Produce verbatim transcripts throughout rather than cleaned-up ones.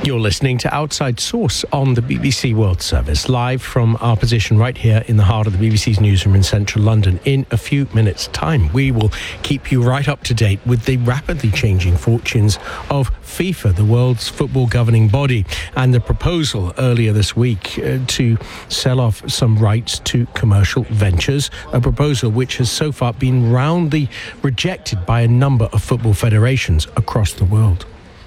You're listening to Outside Source on the B B C World Service, live from our position right here in the heart of the B B C's newsroom in central London. In a few minutes' time, we will keep you right up to date with the rapidly changing fortunes of FIFA, the world's football governing body, and the proposal earlier this week uh, to sell off some rights to commercial ventures, a proposal which has so far been roundly rejected by a number of football federations across the world.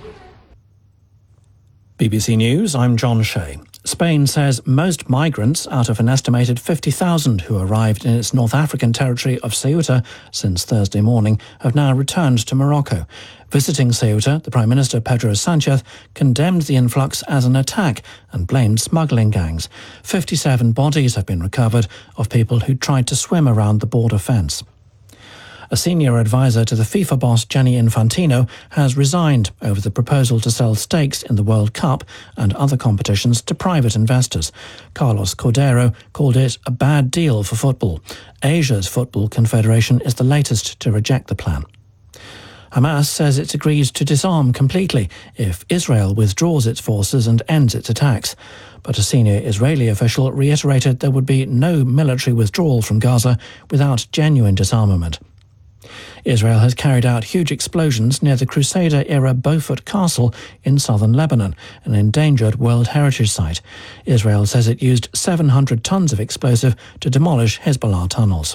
B B C News, I'm John Shea. Spain says most migrants out of an estimated fifty thousand who arrived in its North African territory of Ceuta since Thursday morning have now returned to Morocco. Visiting Ceuta, the Prime Minister Pedro Sanchez condemned the influx as an attack and blamed smuggling gangs. fifty-seven bodies have been recovered of people who tried to swim around the border fence. A senior advisor to the FIFA boss Gianni Infantino has resigned over the proposal to sell stakes in the World Cup and other competitions to private investors. Carlos Cordero called it a bad deal for football. Asia's Football Confederation is the latest to reject the plan. Hamas says it's agreed to disarm completely if Israel withdraws its forces and ends its attacks. But a senior Israeli official reiterated there would be no military withdrawal from Gaza without genuine disarmament. Israel has carried out huge explosions near the Crusader-era Beaufort Castle in southern Lebanon, an endangered World Heritage Site. Israel says it used seven hundred tons of explosive to demolish Hezbollah tunnels.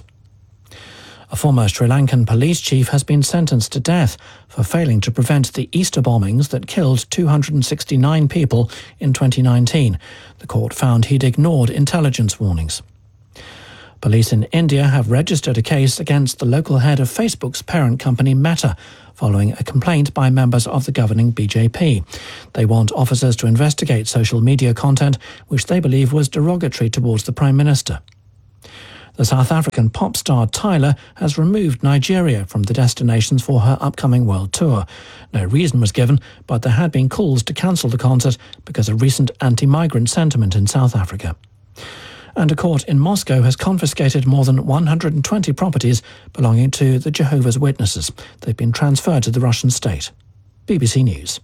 A former Sri Lankan police chief has been sentenced to death for failing to prevent the Easter bombings that killed two hundred sixty-nine people in twenty nineteen. The court found he'd ignored intelligence warnings. Police in India have registered a case against the local head of Facebook's parent company Meta, following a complaint by members of the governing B J P. They want officers to investigate social media content which they believe was derogatory towards the Prime Minister. The South African pop star Tyler has removed Nigeria from the destinations for her upcoming world tour. No reason was given, but there had been calls to cancel the concert because of recent anti-migrant sentiment in South Africa. And a court in Moscow has confiscated more than one hundred twenty properties belonging to the Jehovah's Witnesses. They've been transferred to the Russian state. B B C News.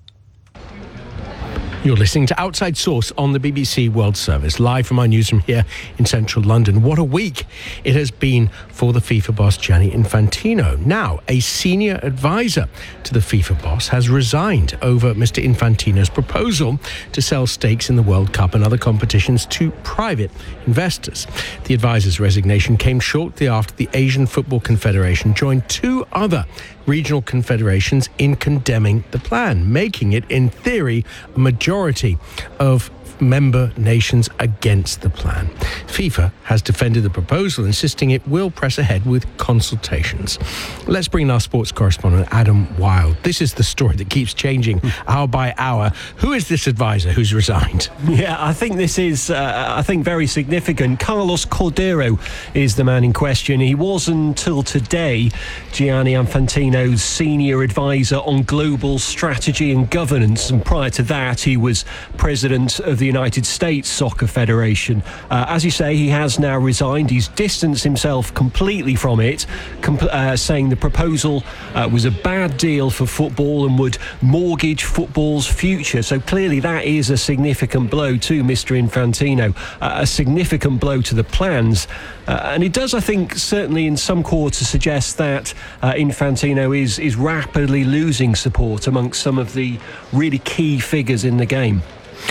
You're listening to Outside Source on the B B C World Service, live from our newsroom here in central London. What a week it has been for the FIFA boss Gianni Infantino. Now, a senior advisor to the FIFA boss has resigned over Mister Infantino's proposal to sell stakes in the World Cup and other competitions to private investors. The advisor's resignation came shortly after the Asian Football Confederation joined two other regional confederations in condemning the plan, making it, in theory, a majority of member nations against the plan. FIFA has defended the proposal, insisting it will press ahead with consultations. Let's bring in our sports correspondent, Adam Wilde. This is the story that keeps changing hour by hour. Who is this advisor who's resigned? Yeah, I think this is, uh, I think, very significant. Carlos Cordero is the man in question. He was until today Gianni Infantino's senior advisor on global strategy and governance, and prior to that he was president of the United States Soccer Federation. Uh, as you say, he has now resigned. He's distanced himself completely from it, comp- uh, saying the proposal uh, was a bad deal for football and would mortgage football's future. So clearly that is a significant blow to Mister Infantino, uh, a significant blow to the plans. Uh, and it does, I think, certainly in some quarters suggest that uh, Infantino is, is rapidly losing support amongst some of the really key figures in the game.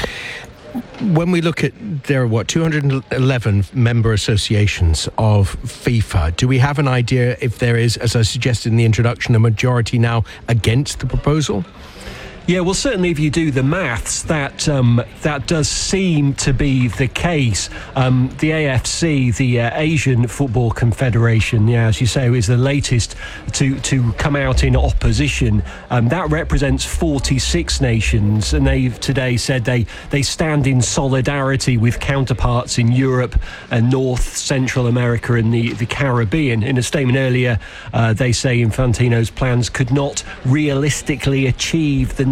When we look at, there are what, two hundred eleven member associations of FIFA, do we have an idea if there is, as I suggested in the introduction, a majority now against the proposal? Yeah, well, certainly if you do the maths, that um, that does seem to be the case. Um, the A F C, the uh, Asian Football Confederation, yeah, as you say, is the latest to, to come out in opposition. Um, that represents forty-six nations, and they've today said they, they stand in solidarity with counterparts in Europe and North, Central America and the, the Caribbean. In a statement earlier, uh, they say Infantino's plans could not realistically achieve the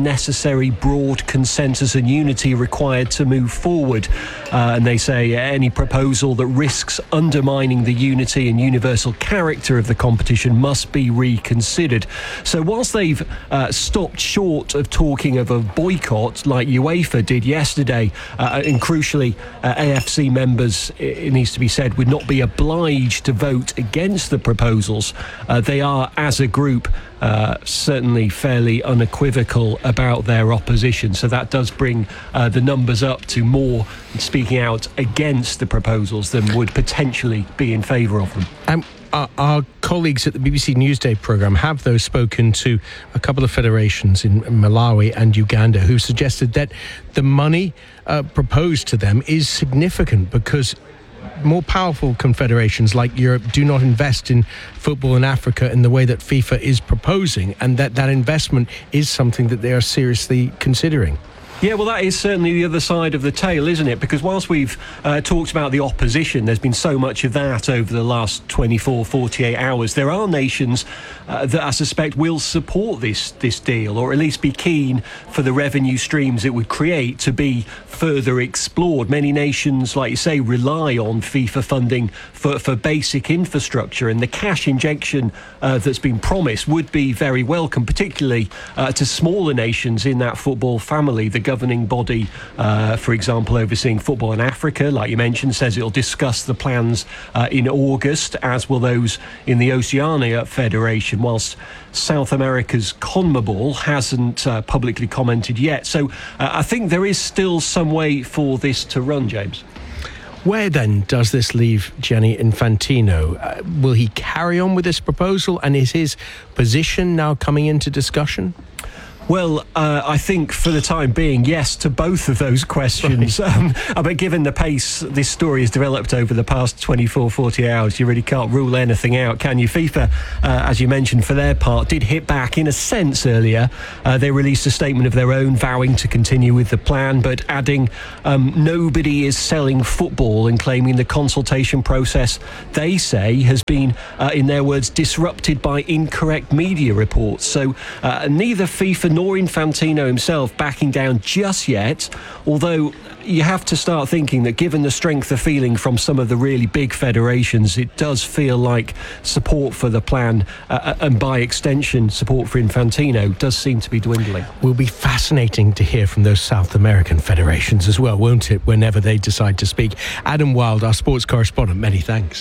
necessary broad consensus and unity required to move forward. Uh, and they say any proposal that risks undermining the unity and universal character of the competition must be reconsidered. So whilst they've uh, stopped short of talking of a boycott like UEFA did yesterday, uh, and crucially uh, A F C members, it needs to be said, would not be obliged to vote against the proposals, uh, they are as a group Uh, certainly fairly unequivocal about their opposition. So that does bring uh, the numbers up to more speaking out against the proposals than would potentially be in favour of them. Um, our, our colleagues at the B B C Newsday programme have, though, spoken to a couple of federations in Malawi and Uganda who suggested that the money uh, proposed to them is significant because more powerful confederations like Europe do not invest in football in Africa in the way that FIFA is proposing, and that that investment is something that they are seriously considering. Yeah, well, that is certainly the other side of the tale, isn't it? Because whilst we've uh, talked about the opposition, there's been so much of that over the last twenty-four, forty-eight hours. There are nations uh, that I suspect will support this this deal, or at least be keen for the revenue streams it would create to be further explored. Many nations, like you say, rely on FIFA funding for, for basic infrastructure, and the cash injection uh, that's been promised would be very welcome, particularly uh, to smaller nations in that football family. The governing body, uh, for example, overseeing football in Africa, like you mentioned, says it'll discuss the plans uh, in August, as will those in the Oceania Federation, whilst South America's CONMEBOL hasn't uh, publicly commented yet. So uh, I think there is still some way for this to run, James. Where then does this leave Gianni Infantino? Uh, will he carry on with this proposal, and is his position now coming into discussion? Well, uh, I think for the time being, yes to both of those questions. Right. Um, I mean, given the pace this story has developed over the past twenty-four, forty hours, you really can't rule anything out, can you? FIFA, uh, as you mentioned, for their part, did hit back in a sense earlier. Uh, they released a statement of their own vowing to continue with the plan, but adding um, nobody is selling football, and claiming the consultation process, they say, has been, uh, in their words, disrupted by incorrect media reports. So uh, neither FIFA nor Infantino himself backing down just yet, although you have to start thinking that given the strength of feeling from some of the really big federations, it does feel like support for the plan, uh, and by extension support for Infantino, does seem to be dwindling. Will be fascinating to hear from those South American federations as well, won't it, whenever they decide to speak. Adam Wild, our sports correspondent, many thanks.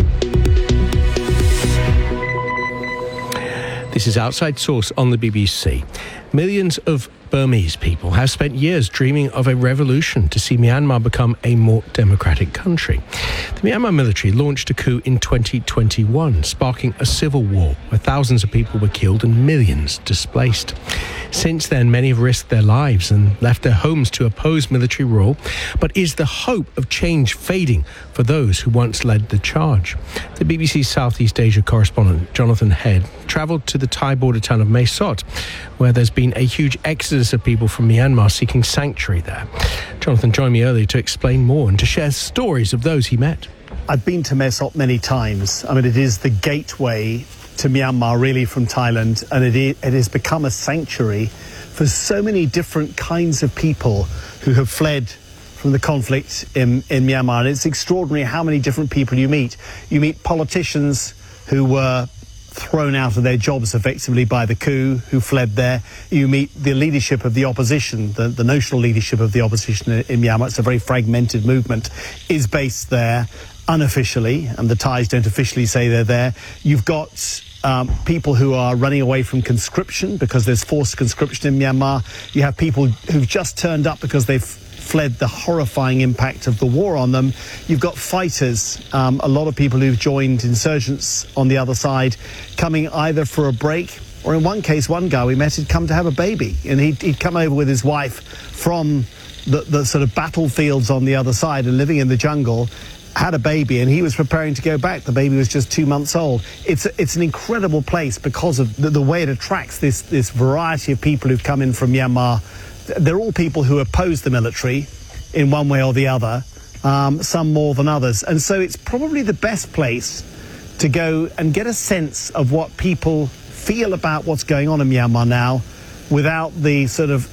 This is Outside Source on the B B C. Millions of Burmese people have spent years dreaming of a revolution to see Myanmar become a more democratic country. The Myanmar military launched a coup in twenty twenty-one, sparking a civil war where thousands of people were killed and millions displaced. Since then, many have risked their lives and left their homes to oppose military rule. But is the hope of change fading for those who once led the charge? The B B C Southeast Asia correspondent Jonathan Head travelled to the Thai border town of Mae Sot, where there's been a huge exodus of people from Myanmar seeking sanctuary there. Jonathan joined me earlier to explain more and to share stories of those he met. I've been to Mae Sot many times. I mean, it is the gateway to Myanmar, really, from Thailand, and it, is, it has become a sanctuary for so many different kinds of people who have fled from the conflict in, in Myanmar. And it's extraordinary how many different people you meet. You meet politicians who were thrown out of their jobs effectively by the coup, who fled there. You meet the leadership of the opposition, the, the notional leadership of the opposition in, in Myanmar. It's a very fragmented movement, is based there unofficially, and the Thais don't officially say they're there. You've got um, people who are running away from conscription because there's forced conscription in Myanmar. You have people who've just turned up because they've fled the horrifying impact of the war on them. You've got fighters, um, a lot of people who've joined insurgents on the other side, coming either for a break, or in one case, one guy we met had come to have a baby, and he'd, he'd come over with his wife from the, the sort of battlefields on the other side and living in the jungle, had a baby, and he was preparing to go back. The baby was just two months old. It's it's an incredible place because of the, the way it attracts this, this variety of people who've come in from Myanmar. They're all people who oppose the military in one way or the other, um, some more than others. And so it's probably the best place to go and get a sense of what people feel about what's going on in Myanmar now, without the sort of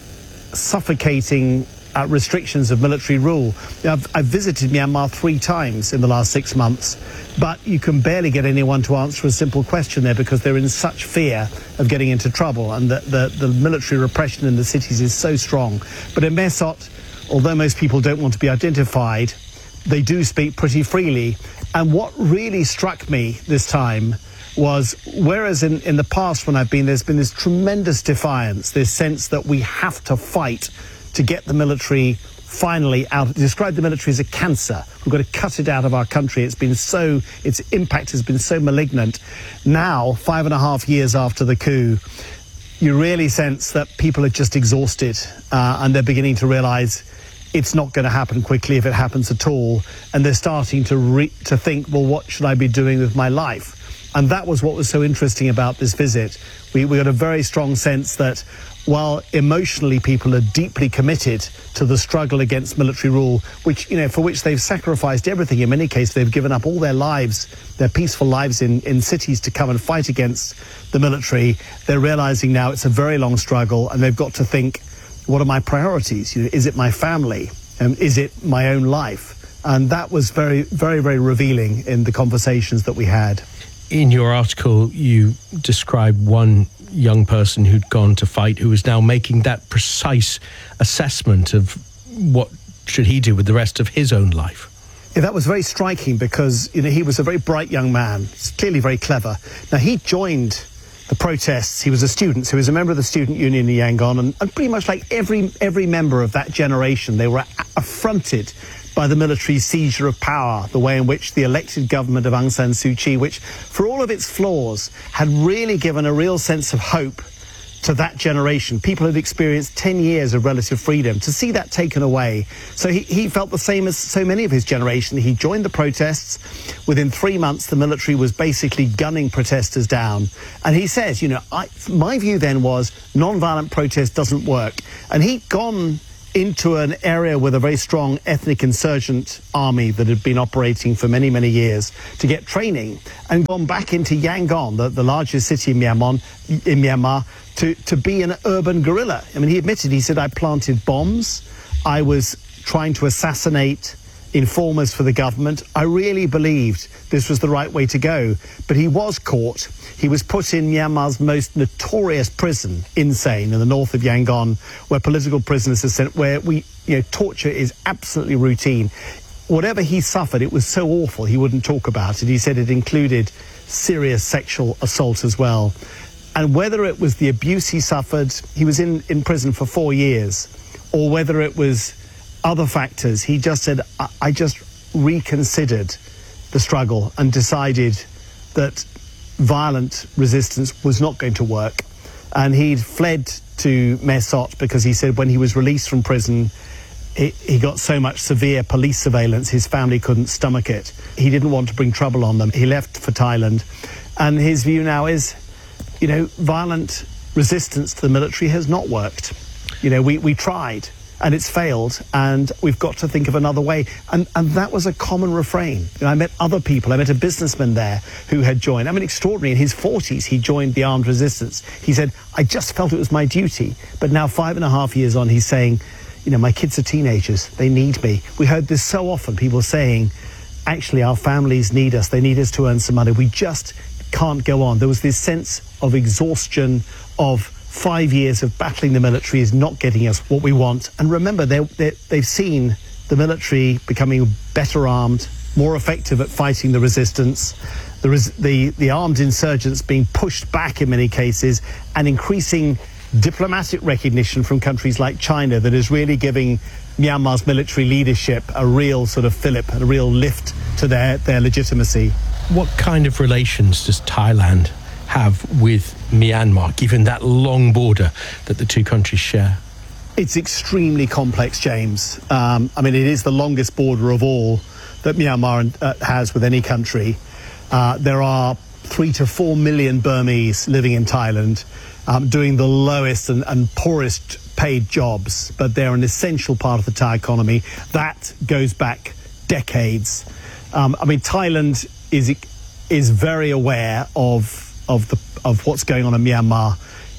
suffocating uh, restrictions of military rule. I've, I've visited Myanmar three times in the last six months, but you can barely get anyone to answer a simple question there because they're in such fear of getting into trouble, and the, the, the military repression in the cities is so strong. But in Mae Sot, although most people don't want to be identified, they do speak pretty freely. And what really struck me this time was, whereas in, in the past when I've been, there's been this tremendous defiance, this sense that we have to fight to get the military finally out. Describe the military as a cancer. We've got to cut it out of our country. It's been so, its impact has been so malignant. Now, five and a half years after the coup, you really sense that people are just exhausted, uh, and they're beginning to realize it's not going to happen quickly if it happens at all. And they're starting to re- to think, well, what should I be doing with my life? And that was what was so interesting about this visit. We, we got a very strong sense that while emotionally people are deeply committed to the struggle against military rule, which, you know, for which they've sacrificed everything. In many cases, they've given up all their lives, their peaceful lives in, in cities to come and fight against the military. They're realizing now it's a very long struggle, and they've got to think, what are my priorities? You know, is it my family? Um, is it my own life? And that was very, very, very revealing in the conversations that we had. In your article, you describe one young person who'd gone to fight who is now making that precise assessment of what should he do with the rest of his own life. Yeah, that was very striking because, you know, he was a very bright young man, clearly very clever. Now, he joined the protests. He was a student, so he was a member of the student union in Yangon, and, and pretty much like every every member of that generation, they were affronted by the military seizure of power, the way in which the elected government of Aung San Suu Kyi, which, for all of its flaws, had really given a real sense of hope to that generation. People had experienced ten years of relative freedom. To see that taken away, so he, he felt the same as so many of his generation. He joined the protests. Within three months, the military was basically gunning protesters down. And he says, you know, I, my view then was non-violent protest doesn't work. And he'd gone into an area with a very strong ethnic insurgent army that had been operating for many, many years to get training, and gone back into Yangon, the, the largest city in Myanmar, in Myanmar to, to be an urban guerrilla. I mean, he admitted, he said, I planted bombs, I was trying to assassinate informers for the government. I really believed this was the right way to go. But he was caught. He was put in Myanmar's most notorious prison, Insein, in the north of Yangon, where political prisoners are sent, where we, you know, torture is absolutely routine. Whatever he suffered, it was so awful he wouldn't talk about it. He said it included serious sexual assault as well. And whether it was the abuse he suffered, he was in, in prison for four years, or whether it was other factors, he just said, I, I just reconsidered the struggle and decided that violent resistance was not going to work. And he'd fled to Mae Sot because he said when he was released from prison, he, he got so much severe police surveillance, his family couldn't stomach it. He didn't want to bring trouble on them. He left for Thailand. And his view now is, you know, violent resistance to the military has not worked. You know, we, we tried, and it's failed, and we've got to think of another way. And and that was a common refrain. You know, I met other people. I met a businessman there who had joined. I mean, extraordinary. In his forties, he joined the armed resistance. He said, I just felt it was my duty. But now, five and a half years on, he's saying, you know, my kids are teenagers. They need me. We heard this so often, people saying, actually, our families need us. They need us to earn some money. We just can't go on. There was this sense of exhaustion, of five years of battling the military is not getting us what we want. And remember, they, they, they've seen the military becoming better armed, more effective at fighting the resistance, the, res- the, the armed insurgents being pushed back in many cases, and increasing diplomatic recognition from countries like China that is really giving Myanmar's military leadership a real sort of fillip, a real lift to their, their legitimacy. What kind of relations does Thailand have with Myanmar, given that long border that the two countries share? It's extremely complex, James. Um, I mean, it is the longest border of all that Myanmar uh, has with any country. Uh, there are three to four million Burmese living in Thailand, um, doing the lowest and, and poorest paid jobs, but they're an essential part of the Thai economy. That goes back decades. Um, I mean, Thailand is is very aware of of the of what's going on in Myanmar.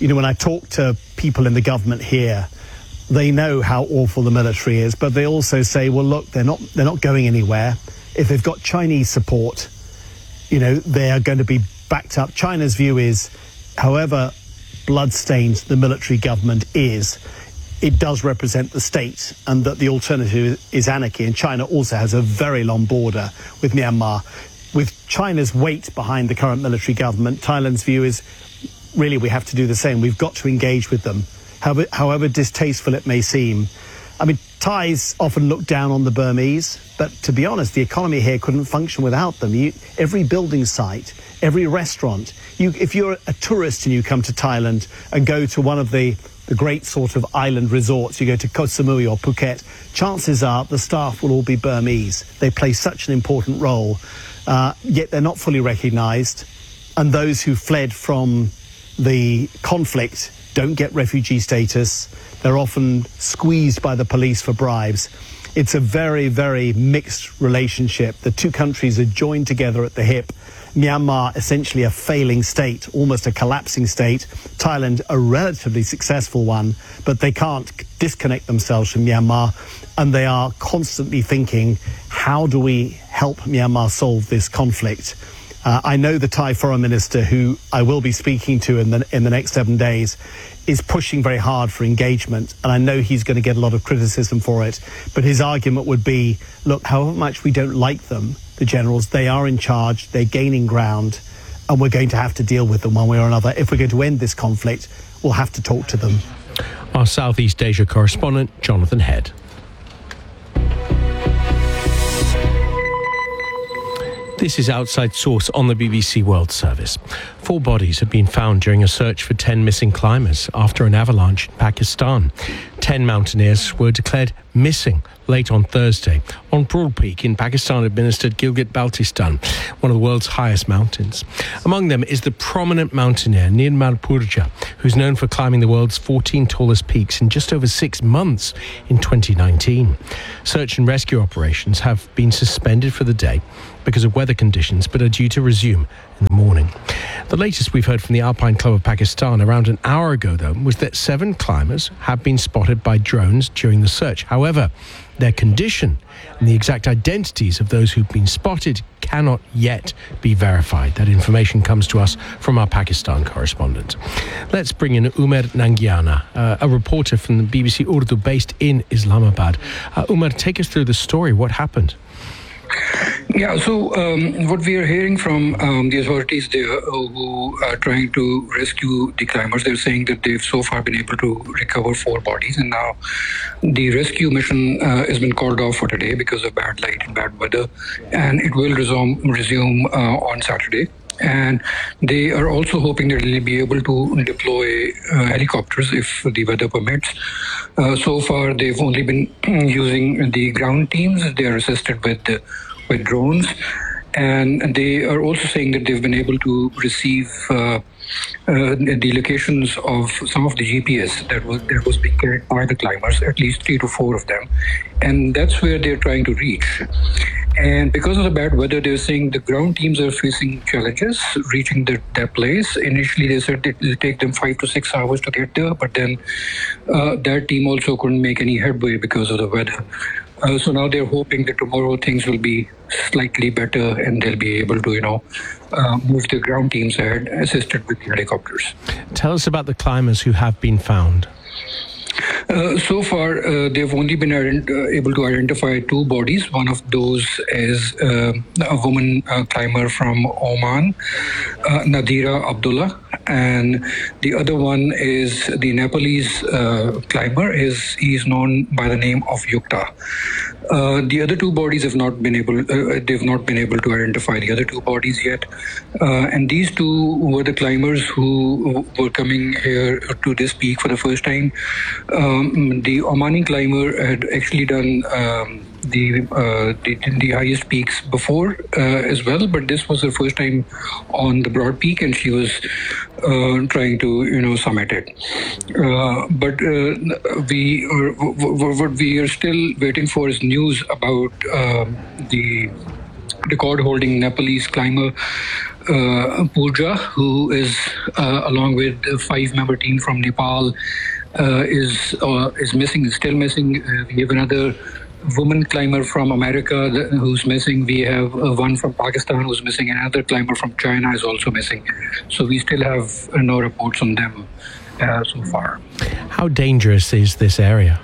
you know, when I talk to people in the government here, they know how awful the military is, but they also say, well, look, they're not they're not going anywhere. If they've got Chinese support, you know, they are going to be backed up. China's view is, however bloodstained the military government is, it does represent the state, and that the alternative is anarchy. And China also has a very long border with Myanmar. With China's weight behind the current military government, Thailand's view is, really, we have to do the same. We've got to engage with them, however, however distasteful it may seem. I mean, Thais often look down on the Burmese, but to be honest, the economy here couldn't function without them. You, every building site, every restaurant, you, if you're a tourist and you come to Thailand and go to one of the, the great sort of island resorts, you go to Koh Samui or Phuket, chances are the staff will all be Burmese. They play such an important role, uh, yet they're not fully recognised. And those who fled from the conflict don't get refugee status. They're often squeezed by the police for bribes. It's a very, very mixed relationship. The two countries are joined together at the hip. Myanmar, essentially a failing state, almost a collapsing state. Thailand, a relatively successful one, but they can't disconnect themselves from Myanmar. And they are constantly thinking, how do we help Myanmar solve this conflict? Uh, I know the Thai foreign minister, who I will be speaking to in the, in the next seven days, is pushing very hard for engagement, and I know he's going to get a lot of criticism for it. But his argument would be, look, however much we don't like them, the generals, they are in charge, they're gaining ground, and we're going to have to deal with them one way or another. If we're going to end this conflict, we'll have to talk to them. Our Southeast Asia correspondent, Jonathan Head. This is Outside Source on the B B C World Service. Four bodies have been found during a search for ten missing climbers after an avalanche in Pakistan. Ten mountaineers were declared missing late on Thursday on Broad Peak in Pakistan-administered Gilgit-Baltistan, one of the world's highest mountains. Among them is the prominent mountaineer Nirmal Purja, who's known for climbing the world's fourteen tallest peaks in just over six months in twenty nineteen. Search and rescue operations have been suspended for the day because of weather conditions, but are due to resume in the morning. The latest we've heard from the Alpine Club of Pakistan around an hour ago, though, was that seven climbers have been spotted by drones during the search. However, their condition and the exact identities of those who've been spotted cannot yet be verified. That information comes to us from our Pakistan correspondent. Let's bring in Umer Nangiana, uh, a reporter from the B B C Urdu based in Islamabad. Uh, Umer, take us through the story. What happened? Yeah, so um, what we are hearing from um, the authorities there uh, who are trying to rescue the climbers, they're saying that they've so far been able to recover four bodies, and now the rescue mission uh, has been called off for today because of bad light and bad weather, and it will resume, resume uh, on Saturday. And they are also hoping that they'll be able to deploy uh, helicopters if the weather permits. Uh, so far, they've only been using the ground teams. They are assisted with uh, with drones, and they are also saying that they've been able to receive uh, uh, the locations of some of the G P S that was that was being carried by the climbers, at least three to four of them, and that's where they're trying to reach. And because of the bad weather, they're saying the ground teams are facing challenges reaching the, their place. Initially, they said it will take them five to six hours to get there, but then uh, that team also couldn't make any headway because of the weather. Uh, so now they're hoping that tomorrow things will be slightly better and they'll be able to, you know, uh, move the ground teams ahead, assisted with helicopters. Tell us about the climbers who have been found. Uh, so far, uh, they've only been ident- uh, able to identify two bodies. One of those is uh, a woman uh, climber from Oman, uh, Nadira Abdullah, and the other one is the Nepalese uh, climber. Is he's known by the name of Yukta. Uh, the other two bodies have not been able. Uh, they've not been able to identify the other two bodies yet. Uh, and these two were the climbers who were coming here to this peak for the first time. Um, the Omani climber had actually done um, the, uh, the the highest peaks before uh, as well, but this was her first time on the Broad Peak, and she was uh, trying to you know summit it. Uh, but uh, we are, what we are still waiting for is news about um, the record-holding Nepalese climber uh, Purja, who is uh, along with a five-member team from Nepal, uh, is uh, is missing, is still missing. Uh, we have another woman climber from America who's missing. We have uh, one from Pakistan who's missing. Another climber from China is also missing. So we still have uh, no reports on them uh, so far. How dangerous is this area?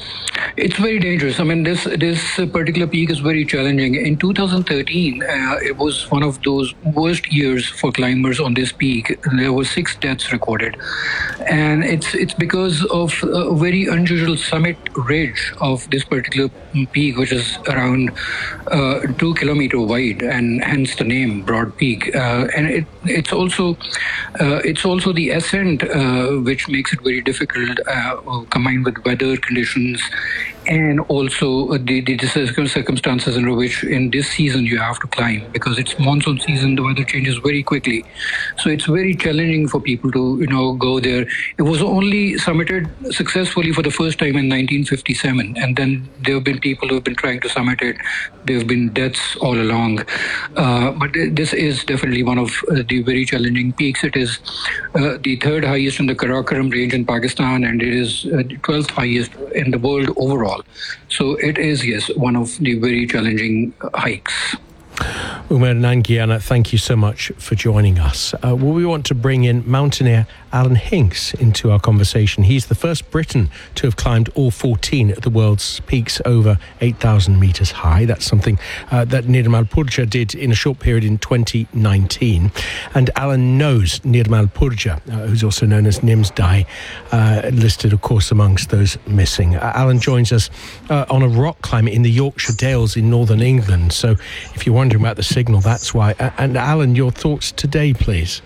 It's very dangerous. I mean, this this particular peak is very challenging. In two thousand thirteen, uh, it was one of those worst years for climbers on this peak. There were six deaths recorded, and it's it's because of a very unusual summit ridge of this particular peak, which is around uh, two kilometer wide, and hence the name Broad Peak. Uh, and it it's also uh, it's also the ascent uh, which makes it very difficult, uh, combined with weather conditions. And also the, the circumstances under which in this season you have to climb, because it's monsoon season, the weather changes very quickly. So it's very challenging for people to, you know, go there. It was only summited successfully for the first time in nineteen fifty-seven. And then there have been people who have been trying to summit it. There have been deaths all along. Uh, but this is definitely one of uh, the very challenging peaks. It is uh, the third highest in the Karakoram range in Pakistan, and it is uh, the twelfth highest in the world overall. So it is, yes, one of the very challenging hikes. Umair Nangiana, thank you so much for joining us. Uh, well, we want to bring in mountaineer Alan Hinks into our conversation. He's the first Briton to have climbed all fourteen of the world's peaks over eight thousand metres high. That's something uh, that Nirmal Purja did in a short period in twenty nineteen. And Alan knows Nirmal Purja, uh, who's also known as Nims Dai, uh, listed, of course, amongst those missing. Uh, Alan joins us uh, on a rock climb in the Yorkshire Dales in northern England. So if you're wondering about the signal, that's why. Uh, and Alan, your thoughts today, please.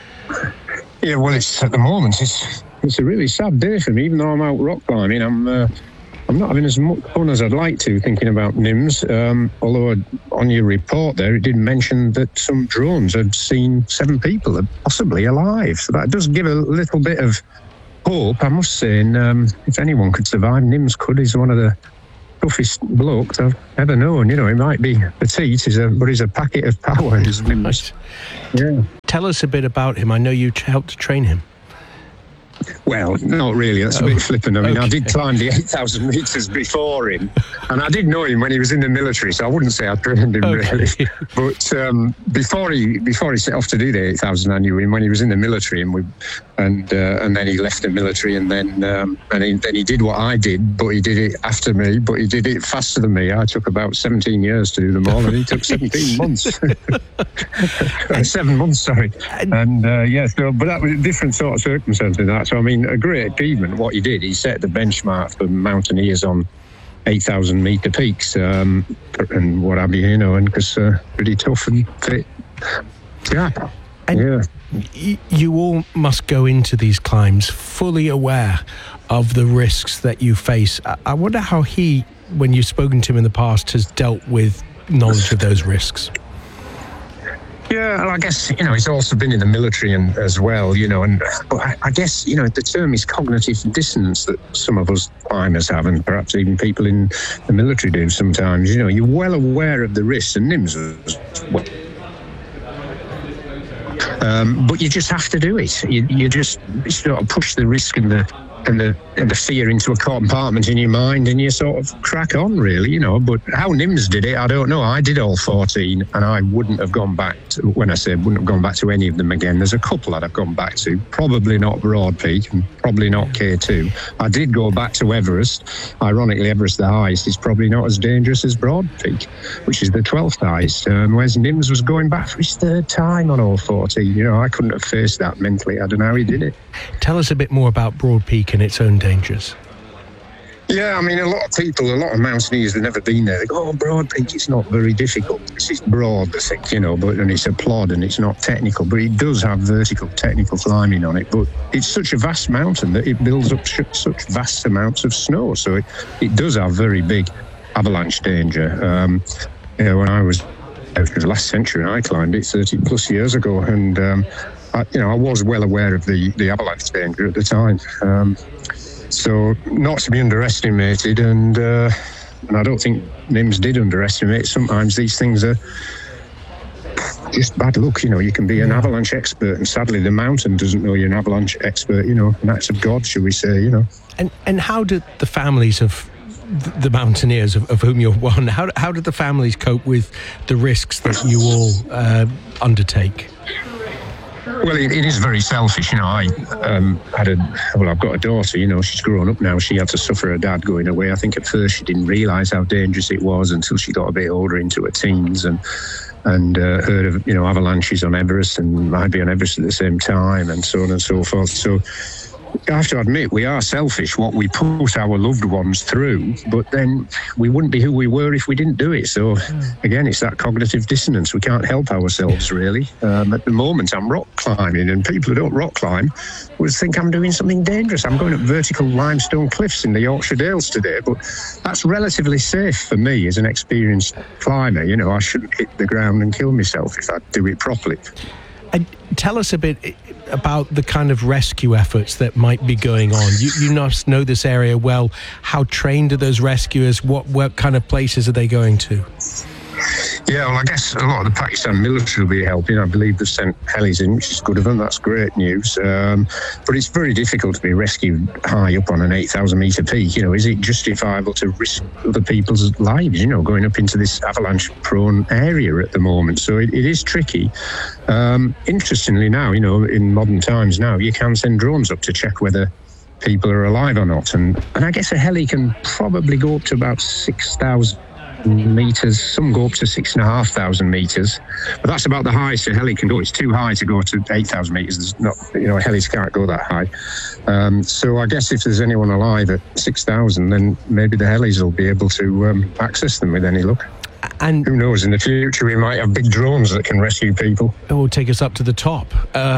Yeah, well, it's at the moment it's it's a really sad day for me. Even though I'm out rock climbing, I'm uh, I'm not having as much fun as I'd like to thinking about Nims. Um, although on your report there, it did mention that some drones had seen seven people possibly alive. So that does give a little bit of hope, I must say. And um, if anyone could survive, Nims could. He's one of the toughest blokes I've ever known. You know, he might be petite, he's a, but he's a packet of power. He's Nims. Yeah. Tell us a bit about him. I know you helped to train him. Well, not really. That's a oh, bit flippant. I mean, okay. I did climb the eight thousand metres before him, and I did know him when he was in the military, so I wouldn't say I trained him okay. really. But um, before he before he set off to do the eight thousand, I knew him when he was in the military, and we, and uh, and then he left the military, and then um, and he, then he did what I did, but he did it after me, but he did it faster than me. I took about seventeen years to do them all, and he took seventeen months. Seven months, sorry. And uh, yeah, so, but that was a different sort of circumstance in that. So I mean, a great achievement. What he did, he set the benchmark for mountaineers on eight thousand metre peaks um, and what have you, you know, and because uh, pretty tough and fit. Yeah, and yeah. Y- you all must go into these climbs fully aware of the risks that you face. I, I wonder how he, when you've spoken to him in the past, has dealt with knowledge of those risks. Yeah, well, I guess, you know, he's also been in the military and as well, you know, and but I, I guess, you know, the term is cognitive dissonance that some of us climbers have, and perhaps even people in the military do sometimes. You know, you're well aware of the risks, and Nims was well. Um, but you just have to do it. You, you just sort of push the risk and the and the and the fear into a compartment in your mind, and you sort of crack on, really, you know. But how Nims did it, I don't know. I did all fourteen, and I wouldn't have gone back to, when I say wouldn't have gone back to any of them again. There's a couple that I've gone back to, probably not Broad Peak and probably not K two. I did go back to Everest. Ironically, Everest, the highest, is probably not as dangerous as Broad Peak, which is the twelfth highest. Um, whereas Nims was going back for his third time on all fourteen. You know, I couldn't have faced that mentally. I don't know how he did it. Tell us a bit more about Broad Peak and its own dangers. Yeah, I mean, a lot of people, a lot of mountaineers have never been there. They go, oh, Broad Peak, it's not very difficult. It's just broad, they think, you know, but and it's a plod and it's not technical. But it does have vertical technical climbing on it. But it's such a vast mountain that it builds up sh- such vast amounts of snow. So it, it does have very big avalanche danger. Um, you know, when I was, it was last century, I climbed it thirty plus years ago. And, um, I, you know, I was well aware of the, the avalanche danger at the time. Um, So not to be underestimated, and uh, and I don't think Nims did underestimate. Sometimes these things are just bad luck. You know, you can be an avalanche expert, and sadly the mountain doesn't know you're an avalanche expert. You know, an act of God, shall we say? You know. And and how did the families of the mountaineers of, of whom you're one, how how did the families cope with the risks that you all uh, undertake? Well, it, it is very selfish, you know. I um, had a well, I've got a daughter. You know, she's grown up now. She had to suffer her dad going away. I think at first she didn't realise how dangerous it was until she got a bit older, into her teens, and and uh, heard of, you know, avalanches on Everest, and I'd be on Everest at the same time, and so on and so forth. So I have to admit, we are selfish what we put our loved ones through, but then we wouldn't be who we were if we didn't do it. So again, it's that cognitive dissonance. We can't help ourselves, really. Um, at the moment, I'm rock climbing, and people who don't rock climb would think I'm doing something dangerous. I'm going up vertical limestone cliffs in the Yorkshire Dales today, but that's relatively safe for me as an experienced climber. You know, I shouldn't hit the ground and kill myself if I do it properly. And tell us a bit about the kind of rescue efforts that might be going on. You, you must know this area well. How trained are those rescuers? What, what kind of places are they going to? Yeah, well, I guess a lot of the Pakistan military will be helping. I believe they've sent helis in, which is good of them. That's great news. Um, but it's very difficult to be rescued high up on an eight thousand metre peak. You know, is it justifiable to risk other people's lives, you know, going up into this avalanche-prone area at the moment? So it, it is tricky. Um, interestingly now, you know, in modern times now, you can send drones up to check whether people are alive or not. And, and I guess a heli can probably go up to about six thousand meters. Some go up to six and a half thousand meters, but that's about the highest a heli can go. It's too high to go to eight thousand meters. There's not, you know, helis can't go that high. Um, so I guess if there's anyone alive at six thousand, then maybe the helis will be able to um, access them with any luck. And who knows, in the future we might have big drones that can rescue people. It will take us up to the top. Uh,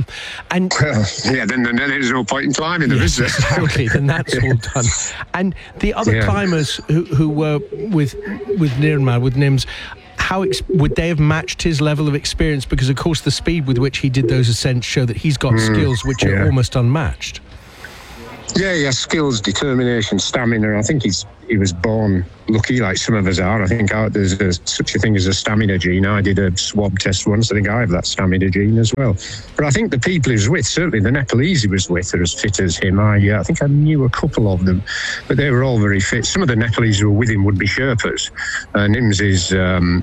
and well, yeah, then, then there's no point in climbing them, yes, is there? Exactly, then that's all done. And the other yeah. climbers who, who were with with Nirmal, with Nims, how ex- would they have matched his level of experience? Because, of course, the speed with which he did those ascents show that he's got mm, skills which yeah. are almost unmatched. Yeah, he has skills, determination, stamina. I think he's he was born lucky, like some of us are. I think I, there's a, such a thing as a stamina gene. I did a swab test once. I think I have that stamina gene as well. But I think the people he was with, certainly the Nepalese he was with, are as fit as him. I, uh, I think I knew a couple of them, but they were all very fit. Some of the Nepalese who were with him would be Sherpas. Uh, Nims is... Um,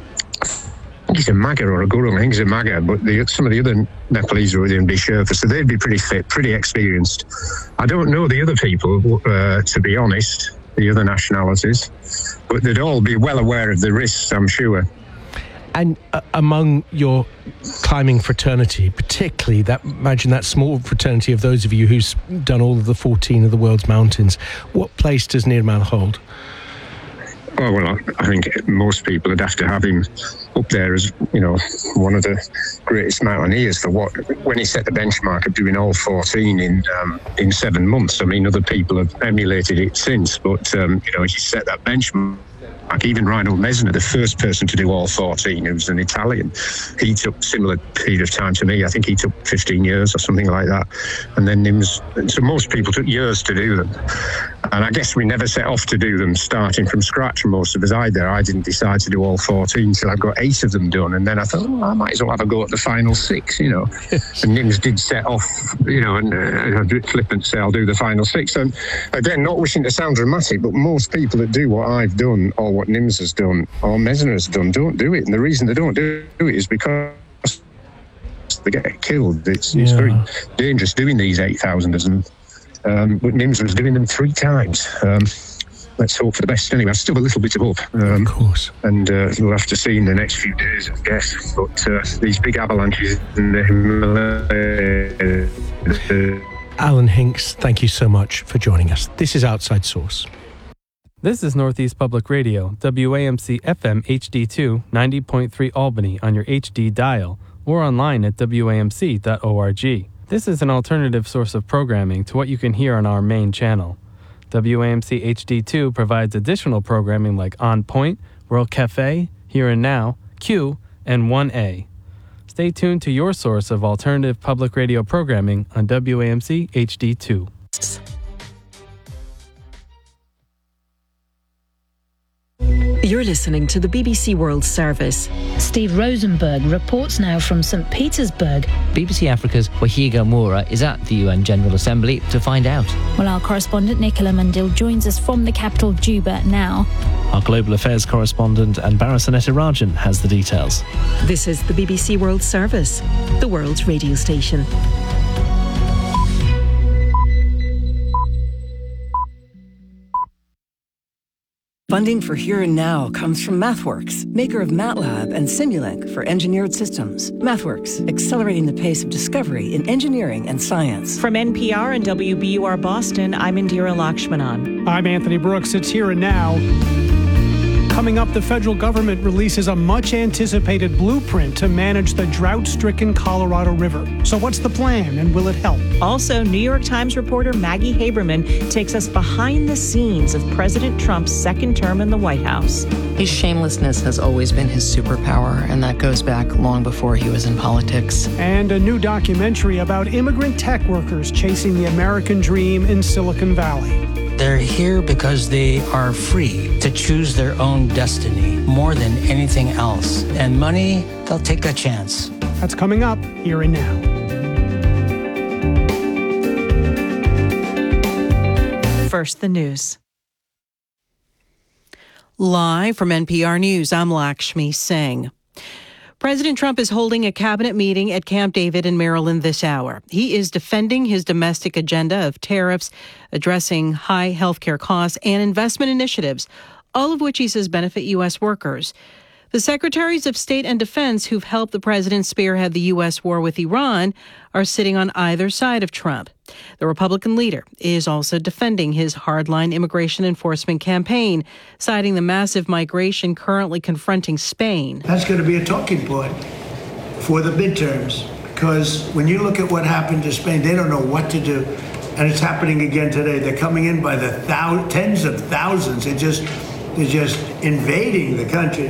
I think he's a Maga or a Guru. I think he's a Maga, but the, some of the other Nepalese were with him be Sherpas, so they'd be pretty fit, pretty experienced. I don't know the other people, uh, to be honest, the other nationalities, but they'd all be well aware of the risks, I'm sure. And uh, among your climbing fraternity, particularly that, imagine that small fraternity of those of you who's done all of the fourteen of the world's mountains, what place does Nirmal hold? Oh, well, I, I think most people would have to have him up there as, you know, one of the greatest mountaineers for what, when he set the benchmark of doing all fourteen in um, in seven months. I mean, other people have emulated it since, but, um, you know, he set that benchmark. Like even Reinhold Messner, the first person to do all fourteen, who was an Italian, he took similar period of time to me. I think he took fifteen years or something like that. And then Nims, so most people took years to do them. And I guess we never set off to do them starting from scratch, most of us either. I didn't decide to do all fourteen till I got eight of them done. And then I thought, oh, I might as well have a go at the final six, you know. And Nims did set off, you know, and uh, I'd flippant say I'll do the final six. And again, not wishing to sound dramatic, but most people that do what I've done or what Nims has done or Messner has done don't do it. And the reason they don't do it is because they get killed. It's, yeah. it's very dangerous doing these eight thousanders. And Um, but Nims was doing them three times. Um, let's hope for the best anyway. I've still a little bit of hope. Um, of course. And uh, we'll have to see in the next few days, I guess. But uh, these big avalanches in the Himalayas... Uh, Alan Hinks, thank you so much for joining us. This is Outside Source. This is Northeast Public Radio, W A M C F M H D two, ninety point three Albany on your H D dial, or online at W A M C dot org. This is an alternative source of programming to what you can hear on our main channel. W A M C H D two provides additional programming like On Point, World Cafe, Here and Now, Q, and one A. Stay tuned to your source of alternative public radio programming on W A M C H D two. You're listening to the B B C World Service. Steve Rosenberg reports now from Saint Petersburg. B B C Africa's Wahiga Moura is at the U N General Assembly to find out. Well, our correspondent Nicola Mandil joins us from the capital, Juba, now. Our global affairs correspondent Anbara Sanetirajan has the details. This is the B B C World Service, the world's radio station. Funding for Here and Now comes from MathWorks, maker of MATLAB and Simulink for engineered systems. MathWorks, accelerating the pace of discovery in engineering and science. From N P R and W B U R Boston, I'm Indira Lakshmanan. I'm Anthony Brooks. It's Here and Now. Coming up, the federal government releases a much-anticipated blueprint to manage the drought-stricken Colorado River. So what's the plan, and will it help? Also, New York Times reporter Maggie Haberman takes us behind the scenes of President Trump's second term in the White House. His shamelessness has always been his superpower, and that goes back long before he was in politics. And a new documentary about immigrant tech workers chasing the American dream in Silicon Valley. They're here because they are free to choose their own destiny more than anything else. And money, they'll take a chance. That's coming up Here and Now. First, the news. Live from N P R News, I'm Lakshmi Singh. President Trump is holding a cabinet meeting at Camp David in Maryland this hour. He is defending his domestic agenda of tariffs, addressing high healthcare costs, and investment initiatives, all of which he says benefit U S workers. The secretaries of state and defense who've helped the president spearhead the U S war with Iran are sitting on either side of Trump. The Republican leader is also defending his hardline immigration enforcement campaign, citing the massive migration currently confronting Spain. That's going to be a talking point for the midterms, because when you look at what happened to Spain, they don't know what to do. And it's happening again today. They're coming in by the thou- tens of thousands. They're just, they're just invading the country.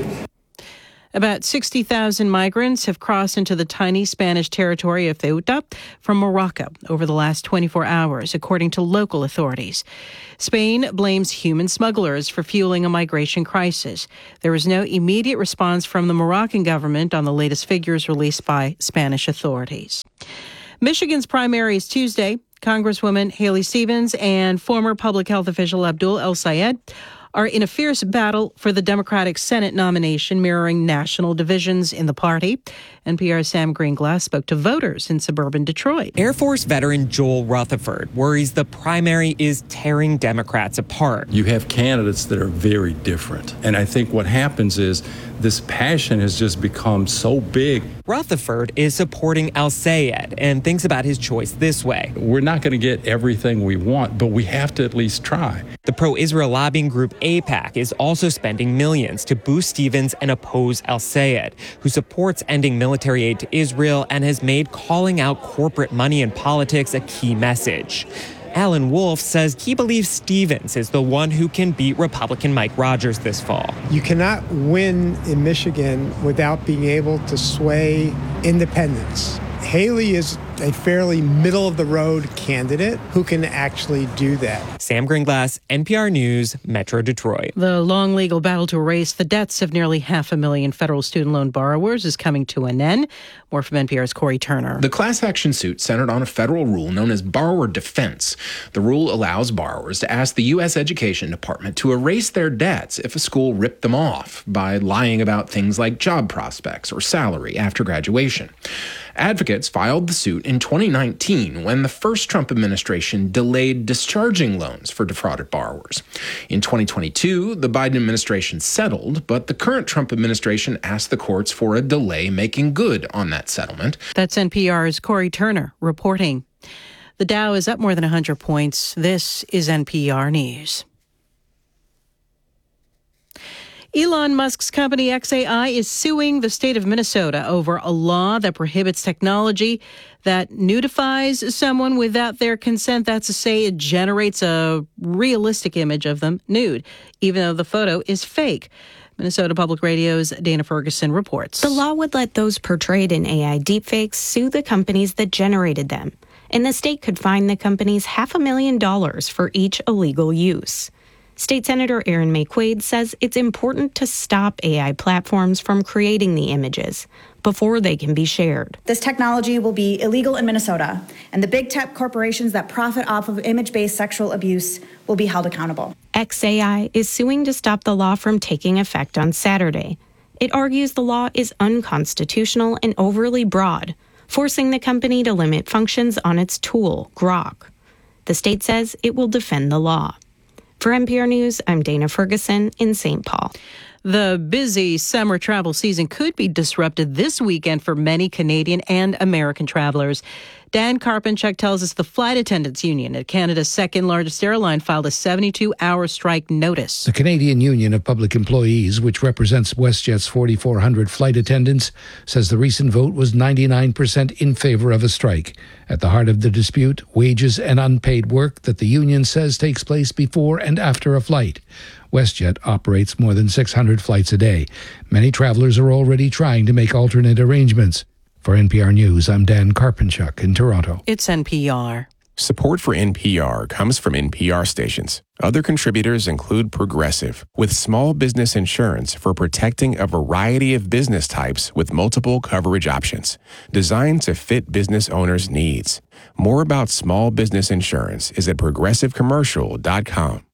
About sixty thousand migrants have crossed into the tiny Spanish territory of Ceuta from Morocco over the last twenty-four hours, according to local authorities. Spain blames human smugglers for fueling a migration crisis. There was no immediate response from the Moroccan government on the latest figures released by Spanish authorities. Michigan's primary is Tuesday. Congresswoman Haley Stevens and former public health official Abdul El-Sayed are in a fierce battle for the Democratic Senate nomination, mirroring national divisions in the party. N P R's Sam Greenglass spoke to voters in suburban Detroit. Air Force veteran Joel Rutherford worries the primary is tearing Democrats apart. You have candidates that are very different. And I think what happens is this passion has just become so big. Rutherford is supporting El-Sayed and thinks about his choice this way. We're not going to get everything we want, but we have to at least try. The pro-Israel lobbying group AIPAC is also spending millions to boost Stevens and oppose El-Sayed, who supports ending military aid to Israel and has made calling out corporate money in politics a key message. Alan Wolf says he believes Stevens is the one who can beat Republican Mike Rogers this fall. You cannot win in Michigan without being able to sway independents. Haley is a fairly middle-of-the-road candidate who can actually do that. Sam Greenglass, N P R News, Metro Detroit. The long legal battle to erase the debts of nearly half a million federal student loan borrowers is coming to an end. More from N P R's Corey Turner. The class action suit centered on a federal rule known as borrower defense. The rule allows borrowers to ask the U S Education Department to erase their debts if a school ripped them off by lying about things like job prospects or salary after graduation. Advocates filed the suit in twenty nineteen when the first Trump administration delayed discharging loans for defrauded borrowers. In twenty twenty-two, the Biden administration settled, but the current Trump administration asked the courts for a delay making good on that settlement. That's N P R's Corey Turner reporting. The Dow is up more than one hundred points. This is N P R News. Elon Musk's company X A I is suing the state of Minnesota over a law that prohibits technology that nudifies someone without their consent. That's to say, it generates a realistic image of them nude, even though the photo is fake. Minnesota Public Radio's Dana Ferguson reports. The law would let those portrayed in A I deepfakes sue the companies that generated them, and the state could fine the companies half a million dollars for each illegal use. State Senator Erin May Quaid says it's important to stop A I platforms from creating the images before they can be shared. This technology will be illegal in Minnesota, and the big tech corporations that profit off of image-based sexual abuse will be held accountable. X A I is suing to stop the law from taking effect on Saturday. It argues the law is unconstitutional and overly broad, forcing the company to limit functions on its tool, Grok. The state says it will defend the law. For N P R News, I'm Dana Ferguson in Saint Paul. The busy summer travel season could be disrupted this weekend for many Canadian and American travelers. Dan Karpenchuk tells us the Flight Attendants Union at Canada's second largest airline filed a seventy-two hour strike notice. The Canadian Union of Public Employees, which represents WestJet's forty-four hundred flight attendants, says the recent vote was ninety-nine percent in favor of a strike. At the heart of the dispute, wages and unpaid work that the union says takes place before and after a flight. WestJet operates more than six hundred flights a day. Many travelers are already trying to make alternate arrangements. For N P R News, I'm Dan Karpenchuk in Toronto. It's N P R. Support for N P R comes from N P R stations. Other contributors include Progressive, with small business insurance for protecting a variety of business types with multiple coverage options, designed to fit business owners' needs. More about small business insurance is at progressive commercial dot com.